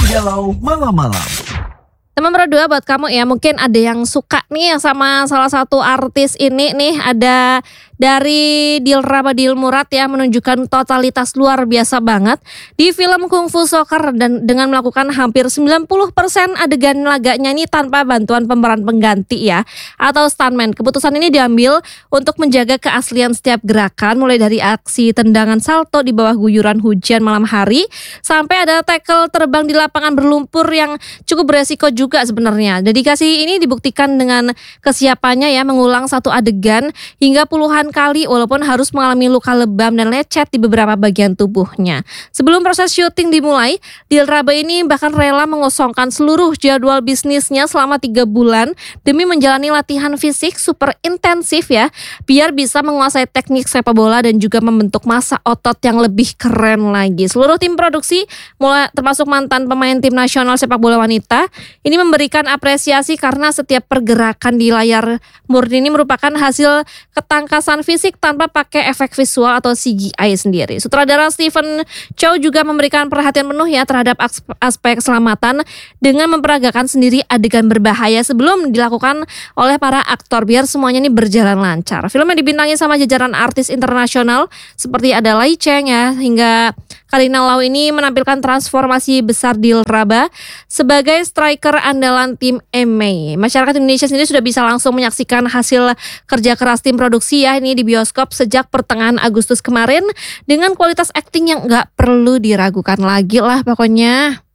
Galau Malam-Malam. Teman berdua buat kamu ya, mungkin ada yang suka nih sama salah satu artis ini nih, ada dari Dilraba Dilmurad ya, menunjukkan totalitas luar biasa banget di film Kung Fu Soccer dan dengan melakukan hampir 90% adegan laganya ini tanpa bantuan pemeran pengganti ya atau stuntman. Keputusan ini diambil untuk menjaga keaslian setiap gerakan, mulai dari aksi tendangan salto di bawah guyuran hujan malam hari sampai ada tackle terbang di lapangan berlumpur yang cukup beresiko juga sebenarnya. Dedikasi ini dibuktikan dengan kesiapannya ya, mengulang satu adegan hingga puluhan kali walaupun harus mengalami luka lebam dan lecet di beberapa bagian tubuhnya. Sebelum proses syuting dimulai, Dilraba ini bahkan rela mengosongkan seluruh jadwal bisnisnya selama 3 bulan demi menjalani latihan fisik super intensif ya, biar bisa menguasai teknik sepak bola dan juga membentuk massa otot yang lebih keren lagi. Seluruh tim produksi, mulai termasuk mantan pemain tim nasional sepak bola wanita, ini memberikan apresiasi karena setiap pergerakan di layar murni ini merupakan hasil ketangkasan fisik tanpa pakai efek visual atau CGI sendiri. Sutradara Stephen Chow juga memberikan perhatian penuh ya terhadap aspek keselamatan dengan memperagakan sendiri adegan berbahaya sebelum dilakukan oleh para aktor biar semuanya ini berjalan lancar. Filmnya dibintangi sama jajaran artis internasional seperti ada Lai Cheng ya, hingga Karina Lau ini menampilkan transformasi besar Dilraba sebagai striker andalan tim MA. Masyarakat Indonesia sendiri sudah bisa langsung menyaksikan hasil kerja keras tim produksi ya ini di bioskop sejak pertengahan Agustus kemarin dengan kualitas akting yang nggak perlu diragukan lagi lah pokoknya.